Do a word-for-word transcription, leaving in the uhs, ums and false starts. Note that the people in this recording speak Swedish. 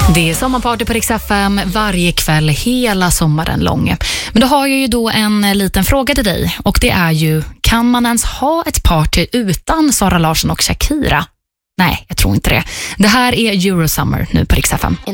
Det är sommarparty på Rix F M varje kväll hela sommaren lång. Men då har jag ju då en liten fråga till dig. Och det är ju, kan man ens ha ett party utan Sara Larsson och Shakira? Nej, jag tror inte det. Det här är Eurosummer nu på Rix F M.